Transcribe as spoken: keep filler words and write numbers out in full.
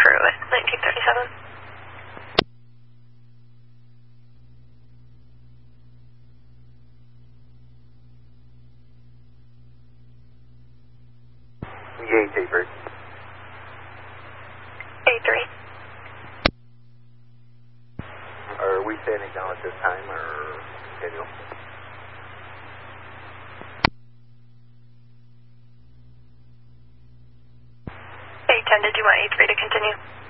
crew at nineteen thirty-seven. Engage A three. A three. Are we standing down at this time or continue? A ten, did you want A three to continue?